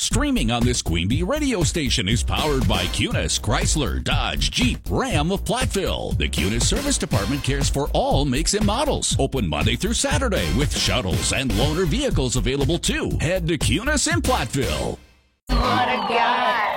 Streaming on this Queen Bee radio station is powered by Cunis, Chrysler, Dodge, Jeep, Ram of Platteville. The Cunis Service Department cares for all makes and models. Open Monday through Saturday with shuttles and loaner vehicles available too. Head to Cunis in Platteville. What a guy.